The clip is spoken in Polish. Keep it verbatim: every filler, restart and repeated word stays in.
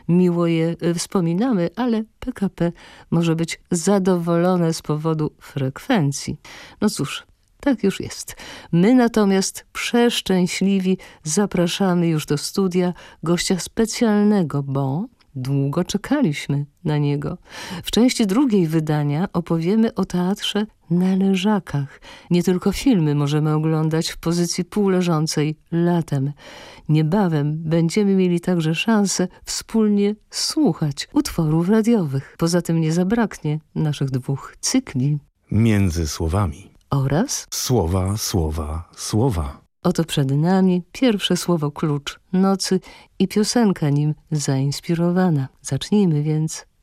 miło je wspominamy, ale P K P może być zadowolone z powodu frekwencji. No cóż, tak już jest. My natomiast przeszczęśliwi zapraszamy już do studia gościa specjalnego, bo długo czekaliśmy na niego. W części drugiej wydania opowiemy o teatrze na leżakach. Nie tylko filmy możemy oglądać w pozycji półleżącej latem. Niebawem będziemy mieli także szansę wspólnie słuchać utworów radiowych. Poza tym nie zabraknie naszych dwóch cykli. Między słowami. Oraz Słowa, słowa, słowa. oto przed nami pierwsze słowo klucz nocy i piosenka nim zainspirowana. Zacznijmy więc.